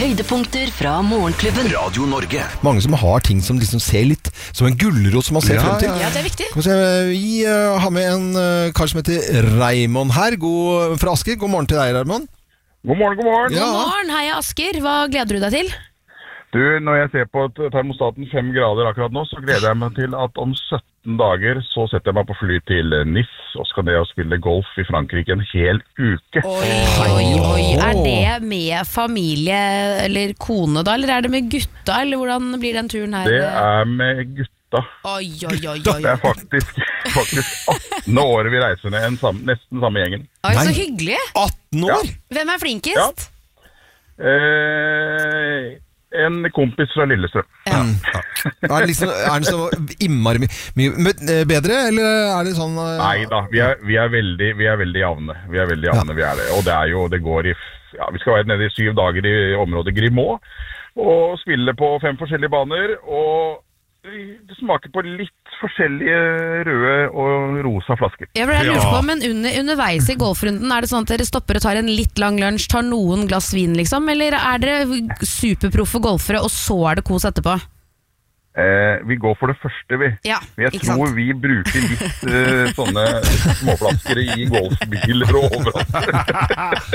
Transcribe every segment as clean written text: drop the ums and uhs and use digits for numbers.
Høydepunkter fra Morgenklubben. Radio Norge. Mange som har ting som liksom ser litt som en gulrot som man ser frem til. Ja, det er viktig. Vi har med en kar som heter Raymond her, fra Asker. God morgen til deg, Raymond. God morgen, god morgen. Ja. God morgen, hei Asker. Hva gleder du deg til? Du, når jeg ser på termostaten 5 grader akkurat nå, så gleder jeg meg til at om 17 dager så setter jeg meg på fly til Nice og skal ned og spille golf i Frankrike en hel uke. Oi. Er det med familie eller kone da, eller er det med gutta, eller hvordan blir den turen her? Det er med gutta. Oi. Det er faktisk 18 år vi reiser ned, nesten samme gjengen. Oi, så Nei. hyggelig. 18 år? Hvem er flinkest? En kompis fra Lillestrøm. Ja. Er den så innmari mye bedre, eller er det sånn Neida, vi er veldig jevne. Vi er det. Og det går i vi skal være nede i 7 dager i området Grimaud og spille på 5 forskjellige baner, og det smaker på litt forskjellige røde og rosa flasker. Jeg lurer på, men underveis i golfrunden, er det sånn at dere stopper og tar en litt lang lunsj, tar noen glass vin liksom, eller er dere superproffe golfere, og så er det kos etterpå? Vi går for det første, vi. Ja, Jeg ikke tror sant? vi bruker litt sånne småflasker i golfbiler og overalt.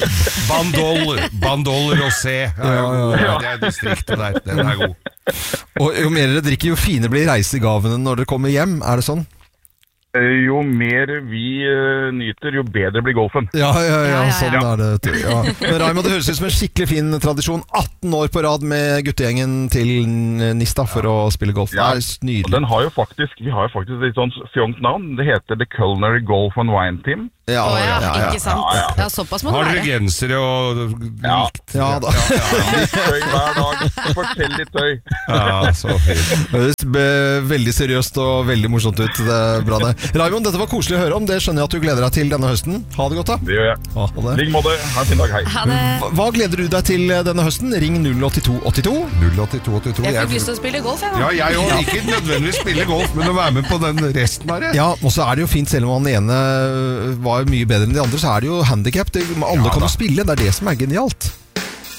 Bandol rosé. Ja. Det er distriktet der. Den er god. Og jo mer dere drikker, jo finere blir reisegavene når dere kommer hjem, er det sånn? Jo mer vi nyter, jo bedre blir golfen. Ja, sånn Ja. er det. Ja. Men Raymond, det høres ut som en skikkelig fin tradisjon. 18 år på rad med guttegjengen til Nista for å spille golf. Det er Og nydelig. vi har jo faktisk et litt sånn fjongt navn. Det heter The Culinary Golf and Wine Team. Ikke sant? Ja, såpass må Har det dere være. gensere og likt? Ja da. Litt tøy hver dag. Fortell litt tøy. Ja, så fint. Det høres veldig seriøst og veldig morsomt ut. Det er bra det. Raymond, dette var koselig å høre om. Det skjønner jeg at du gleder deg til denne høsten. Ha det godt da. Det gjør jeg. Ha det. Ligg måte. Ha en fin dag. Hei. Ha det. Hva gleder du deg til denne høsten? Ring 08282. 08282. Jeg fikk lyst til å spille golf, jeg Ja, da. jeg òg. Ikke nødvendigvis spille golf, men å være med på den resten av det. Ja, og så er det jo fint, selv om han ene var mye bedre enn de andre, så er det jo handicap. Alle kan jo spille, det er det som er genialt.